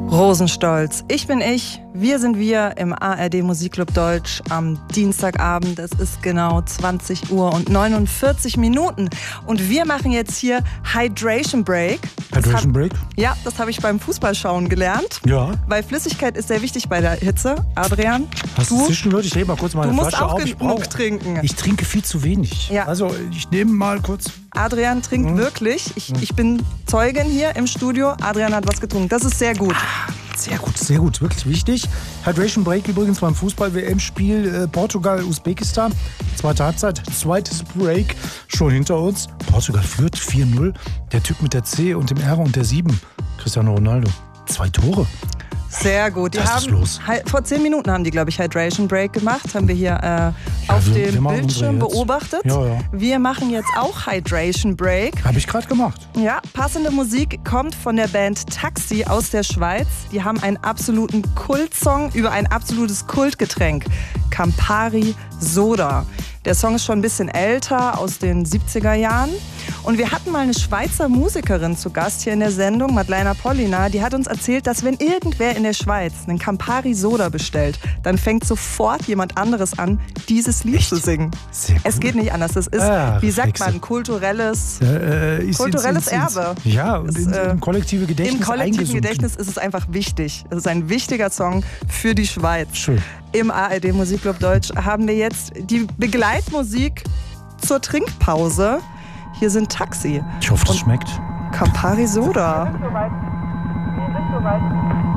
Rosenstolz. Ich bin ich, wir sind wir im ARD Musikclub Deutsch am Dienstagabend. Es ist genau 20 Uhr und 49 Minuten. Und wir machen jetzt hier Hydration Break. Hydration Break? Ja, das habe ich beim Fußballschauen gelernt. Ja. Weil Flüssigkeit ist sehr wichtig bei der Hitze. Adrian, hast du zwischendurch? Ich hebe mal kurz meine Flasche auf. Du musst auch genug trinken. Ich trinke viel zu wenig. Ja. Also ich nehme mal kurz... Adrian trinkt wirklich. Ich bin Zeugin hier im Studio. Adrian hat was getrunken. Das ist sehr gut. Sehr gut, wirklich wichtig. Hydration Break übrigens beim Fußball-WM-Spiel Portugal-Usbekistan. Zweite Halbzeit, zweites Break schon hinter uns. Portugal führt 4-0. Der Typ mit der C und dem R und der 7, Cristiano Ronaldo. 2 Tore. Sehr gut. Die Was ist los? Vor 10 Minuten haben die, glaube ich, Hydration Break gemacht. Haben wir hier auf dem Bildschirm beobachtet. Ja. Wir machen jetzt auch Hydration Break. Habe ich gerade gemacht. Ja, passende Musik kommt von der Band Taxi aus der Schweiz. Die haben einen absoluten Kultsong über ein absolutes Kultgetränk. Campari Soda. Der Song ist schon ein bisschen älter, aus den 70er Jahren. Und wir hatten mal eine Schweizer Musikerin zu Gast hier in der Sendung, Madeleine Pollina. Die hat uns erzählt, dass wenn irgendwer in der Schweiz einen Campari Soda bestellt, dann fängt sofort jemand anderes an, dieses Lied zu singen. Sehr cool. Es geht nicht anders. Das ist, wie sagt man, kulturelles Erbe. Ja, und im kollektive Gedächtnis Im kollektiven eingesunken. Gedächtnis ist es einfach wichtig. Es ist ein wichtiger Song für die Schweiz. Schön. Im ARD Musikclub Deutsch haben wir jetzt die Begleitmusik zur Trinkpause. Hier sind Taxi. Ich hoffe, das schmeckt. Campari Soda. Wir sind soweit.